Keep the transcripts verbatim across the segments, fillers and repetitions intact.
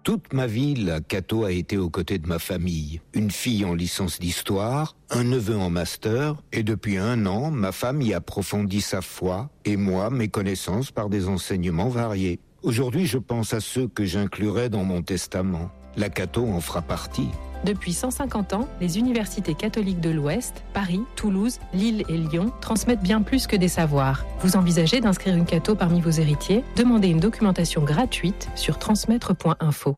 Toute ma vie, la Cato a été aux côtés de ma famille. Une fille en licence d'histoire, un neveu en master, et depuis un an, ma femme y approfondit sa foi, et moi, mes connaissances par des enseignements variés. Aujourd'hui, je pense à ceux que j'inclurai dans mon testament. La Cato en fera partie. Depuis cent cinquante ans, les universités catholiques de l'Ouest, Paris, Toulouse, Lille et Lyon, transmettent bien plus que des savoirs. Vous envisagez d'inscrire une Cato parmi vos héritiers ? Demandez une documentation gratuite sur transmettre point info.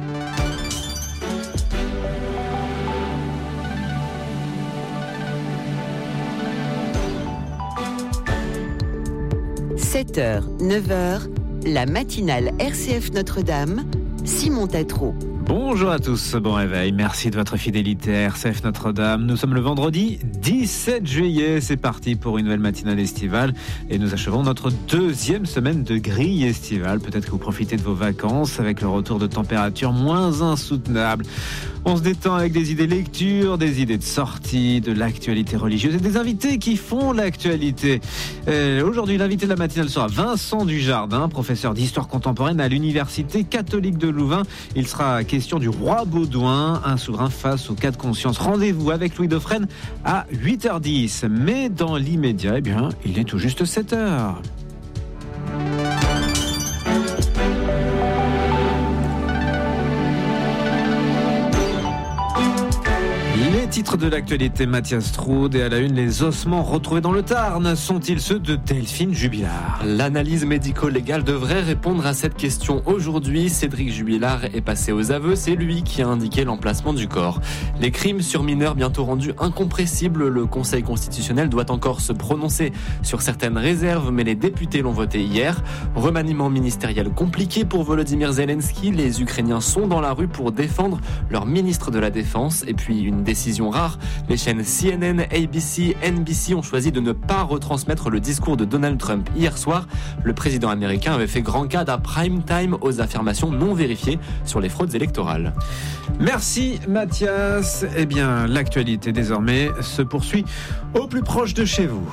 sept heures, neuf heures, la matinale R C F Notre-Dame, Simon Tatro. Bonjour à tous, bon réveil, merci de votre fidélité à R C F Notre-Dame. Nous sommes le vendredi dix-sept juillet, c'est parti pour une nouvelle matinale estivale et nous achevons notre deuxième semaine de grille estivale. Peut-être que vous profitez de vos vacances avec le retour de températures moins insoutenables. On se détend avec des idées lecture, des idées de sortie, de l'actualité religieuse et des invités qui font l'actualité. Euh, aujourd'hui, l'invité de la matinale sera Vincent Dujardin, professeur d'histoire contemporaine à l'Université catholique de Louvain. Il sera question du roi Baudouin, un souverain face au cas de conscience. Rendez-vous avec Louis Dauphren à huit heures dix. Mais dans l'immédiat, eh bien, il est tout juste sept heures. Les titres de l'actualité, Mathias Troude, et à la une, les ossements retrouvés dans le Tarn sont-ils ceux de Delphine Jubilard ? L'analyse médico-légale devrait répondre à cette question aujourd'hui. Cédric Jubilard est passé aux aveux, c'est lui qui a indiqué l'emplacement du corps. Les crimes sur mineurs bientôt rendus incompressibles, le Conseil constitutionnel doit encore se prononcer sur certaines réserves, mais les députés l'ont voté hier. Remaniement ministériel compliqué pour Volodymyr Zelensky, les Ukrainiens sont dans la rue pour défendre leur ministre de la Défense, et puis une décision rare, les chaînes C N N, A B C, N B C ont choisi de ne pas retransmettre le discours de Donald Trump hier soir. Le président américain avait fait grand cas d'un prime time aux affirmations non vérifiées sur les fraudes électorales. Merci Mathias. Eh bien, l'actualité désormais se poursuit au plus proche de chez vous.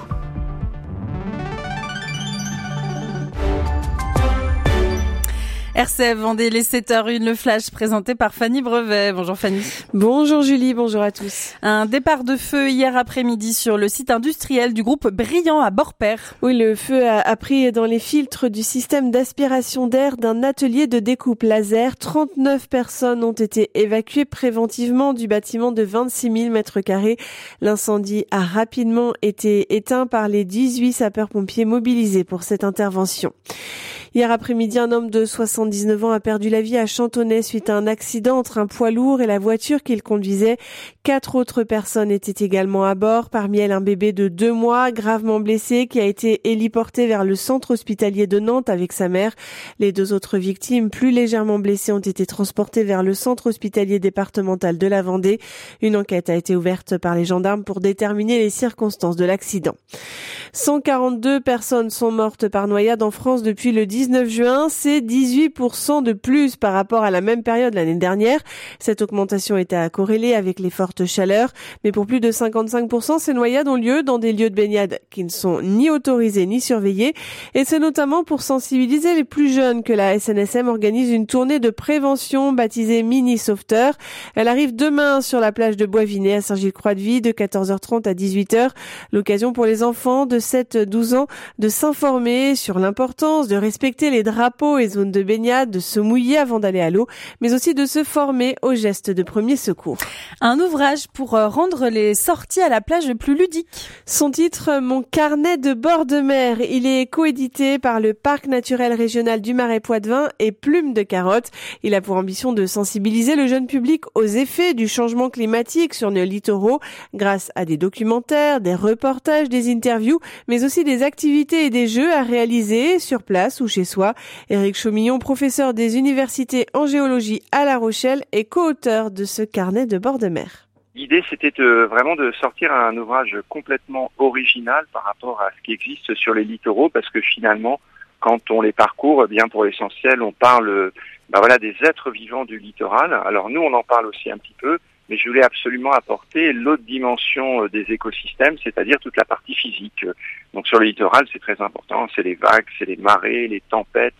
R C F Vendée, les sept heures une, le flash présenté par Fanny Brevet. Bonjour Fanny. Bonjour Julie, bonjour à tous. Un départ de feu hier après-midi sur le site industriel du groupe Brillant à Borpère. Oui, le feu a, a pris dans les filtres du système d'aspiration d'air d'un atelier de découpe laser. trente-neuf personnes ont été évacuées préventivement du bâtiment de vingt-six mille mètres carrés. L'incendie a rapidement été éteint par les dix-huit sapeurs-pompiers mobilisés pour cette intervention. Hier après-midi, un homme de soixante-dix-neuf ans a perdu la vie à Chantonnay suite à un accident entre un poids lourd et la voiture qu'il conduisait. Quatre autres personnes étaient également à bord, parmi elles un bébé de deux mois, gravement blessé, qui a été héliporté vers le centre hospitalier de Nantes avec sa mère. Les deux autres victimes, plus légèrement blessées, ont été transportées vers le centre hospitalier départemental de la Vendée. Une enquête a été ouverte par les gendarmes pour déterminer les circonstances de l'accident. cent quarante-deux personnes sont mortes par noyade en France depuis le dix-neuf juin. C'est dix-huit pour cent de plus par rapport à la même période l'année dernière. Cette augmentation était à corréler avec les fortes chaleurs. Mais pour plus de cinquante-cinq pour cent, ces noyades ont lieu dans des lieux de baignade qui ne sont ni autorisés ni surveillés. Et c'est notamment pour sensibiliser les plus jeunes que la S N S M organise une tournée de prévention baptisée Mini Sauveteur. Elle arrive demain sur la plage de Boisvinet à Saint-Gilles-Croix-de-Vie de quatorze heures trente à dix-huit heures. L'occasion pour les enfants de sept à douze ans de s'informer sur l'importance de respecter les drapeaux et zones de baignade, de se mouiller avant d'aller à l'eau, mais aussi de se former aux gestes de premier secours. Un ouvrage pour rendre les sorties à la plage plus ludiques. Son titre, Mon carnet de bord de mer. Il est coédité par le Parc naturel régional du Marais Poitevin et Plume de Carotte. Il a pour ambition de sensibiliser le jeune public aux effets du changement climatique sur nos littoraux grâce à des documentaires, des reportages, des interviews, mais aussi des activités et des jeux à réaliser sur place ou chez soi. Éric Chaumillon, professeur des universités en géologie à La Rochelle, est co-auteur de ce carnet de bord de mer. L'idée, c'était de, vraiment de sortir un ouvrage complètement original par rapport à ce qui existe sur les littoraux, parce que finalement, quand on les parcourt, eh bien pour l'essentiel, on parle ben voilà, des êtres vivants du littoral. Alors nous, on en parle aussi un petit peu, mais je voulais absolument apporter l'autre dimension des écosystèmes, c'est-à-dire toute la partie physique. Donc sur le littoral, c'est très important, c'est les vagues, c'est les marées, les tempêtes,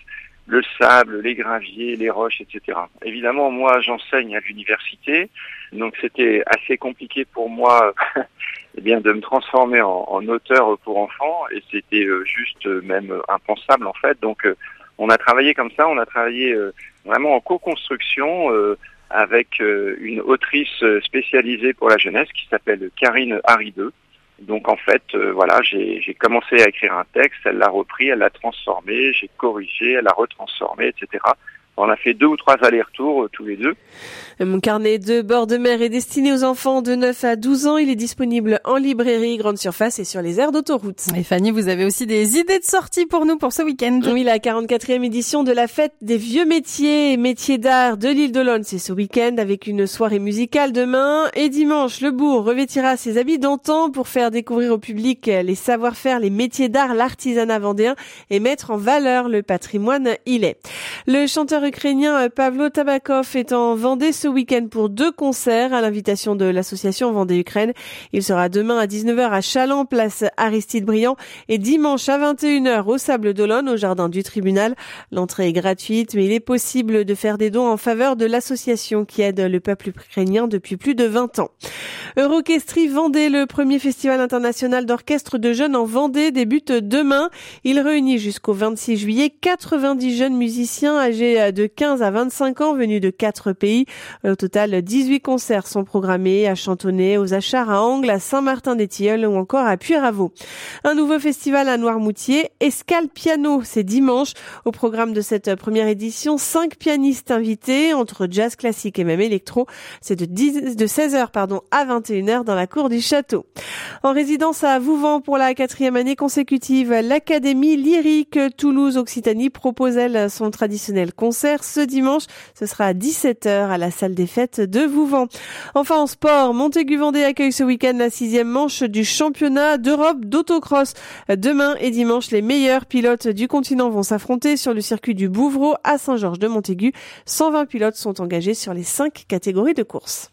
le sable, les graviers, les roches, et cetera. Évidemment, moi, j'enseigne à l'université, donc c'était assez compliqué pour moi eh bien, de me transformer en, en auteur pour enfants, et c'était euh, juste euh, même impensable en fait. Donc, euh, on a travaillé comme ça, on a travaillé euh, vraiment en co-construction euh, avec euh, une autrice spécialisée pour la jeunesse qui s'appelle Karine Harideux. Donc en fait, euh, voilà, j'ai, j'ai commencé à écrire un texte, elle l'a repris, elle l'a transformé, j'ai corrigé, elle l'a retransformé, et cetera. On a fait deux ou trois allers-retours euh, tous les deux. Mon carnet de bord de mer est destiné aux enfants de neuf à douze ans. Il est disponible en librairie, grande surface et sur les aires d'autoroute. Et Fanny, vous avez aussi des idées de sortie pour nous pour ce week-end. Oui, la quarante-quatrième édition de la fête des vieux métiers et métiers d'art de l'île d'Olonne, c'est ce week-end avec une soirée musicale demain. Et dimanche, le bourg revêtira ses habits d'antan pour faire découvrir au public les savoir-faire, les métiers d'art, l'artisanat vendéen et mettre en valeur le patrimoine ilais. Le chanteur ukrainien Pavlo Tabakov est en Vendée ce week-end pour deux concerts à l'invitation de l'association Vendée-Ukraine. Il sera demain à dix-neuf heures à Châlons, place Aristide Briand, et dimanche à vingt et une heures au Sable d'Olonne, au jardin du tribunal. L'entrée est gratuite, mais il est possible de faire des dons en faveur de l'association qui aide le peuple ukrainien depuis plus de vingt ans. Euroquestrie Vendée, le premier festival international d'orchestre de jeunes en Vendée, débute demain. Il réunit jusqu'au vingt-six juillet quatre-vingt-dix jeunes musiciens âgés de quinze à vingt-cinq ans venus de quatre pays. Au total, dix-huit concerts sont programmés à Chantonnay, aux Achats, à Angles, à Saint-Martin-des-Tilleuls ou encore à Puyraveau. Un nouveau festival à Noirmoutier, Escale Piano, c'est dimanche. Au programme de cette première édition, cinq pianistes invités entre jazz classique et même électro. C'est de, dix, de seize heures pardon, à vingt et une heures dans la cour du château. En résidence à Vouvant pour la quatrième année consécutive, l'Académie lyrique Toulouse-Occitanie propose elle son traditionnel concert. Ce dimanche, ce sera à dix-sept heures à la salle des fêtes de Vouvant. Enfin en sport, Montaigu-Vendée accueille ce week-end la sixième manche du championnat d'Europe d'autocross. Demain et dimanche, les meilleurs pilotes du continent vont s'affronter sur le circuit du Bouvreau à Saint-Georges-de-Montaigu. cent vingt pilotes sont engagés sur les cinq catégories de course.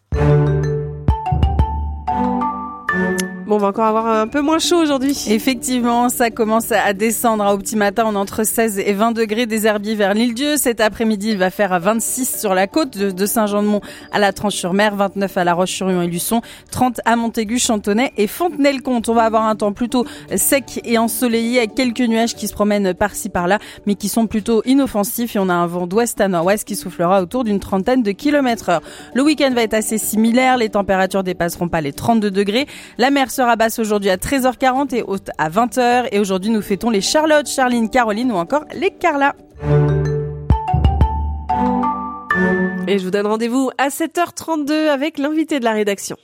Bon, on va encore avoir un peu moins chaud aujourd'hui. Effectivement, ça commence à descendre. Au petit matin, on est entre seize et vingt degrés des Herbiers vers l'Île-Dieu. Cet après-midi, il va faire à vingt-six sur la côte de Saint-Jean-de-Mont à la Tranche-sur-Mer, vingt-neuf à La Roche-sur-Yon et Luçon, trente à Montaigu, Chantonnay et Fontenay-le-Comte. On va avoir un temps plutôt sec et ensoleillé avec quelques nuages qui se promènent par-ci par-là, mais qui sont plutôt inoffensifs, et on a un vent d'ouest à nord-ouest qui soufflera autour d'une trentaine de kilomètres heure. Le week-end va être assez similaire. Les températures dépasseront pas les trente-deux degrés. La mer sera basse aujourd'hui à treize heures quarante et haute à vingt heures. Et aujourd'hui, nous fêtons les Charlotte, Charline, Caroline ou encore les Carla. Et je vous donne rendez-vous à sept heures trente-deux avec l'invité de la rédaction.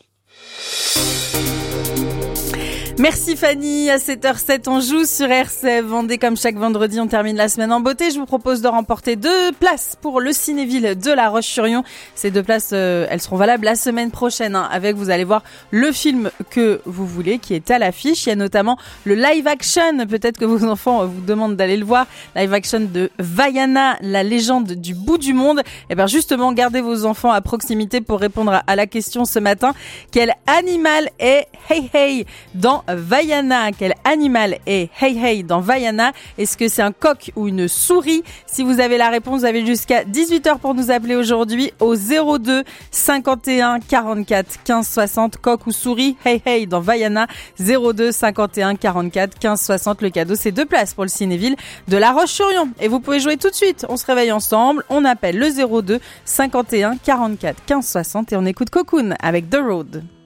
Merci Fanny, à sept heures sept on joue sur R C F Vendée. Comme chaque vendredi, on termine la semaine en beauté. Je vous propose de remporter deux places pour le Cinéville de La Roche-sur-Yon. Ces deux places, euh, elles seront valables la semaine prochaine, hein, avec, vous allez voir, le film que vous voulez qui est à l'affiche. Il y a notamment le live action, peut-être que vos enfants vous demandent d'aller le voir, live action de Vaiana, la légende du bout du monde. Et bien justement, gardez vos enfants à proximité pour répondre à la question ce matin. Quel animal est Hey Hey dans Vaiana? Quel animal est Hey Hey dans Vaiana? Est-ce que c'est un coq ou une souris? Si vous avez la réponse, vous avez jusqu'à dix-huit heures pour nous appeler aujourd'hui au zéro deux cinquante et un quarante-quatre quinze soixante. Coq ou souris, Hey Hey dans Vaiana, zéro deux cinquante et un quarante-quatre quinze soixante. Le cadeau, c'est deux places pour le Cinéville de La Roche-sur-Yon. Et vous pouvez jouer tout de suite. On se réveille ensemble, on appelle le zéro deux cinquante et un quarante-quatre quinze soixante et on écoute Cocoon avec The Road.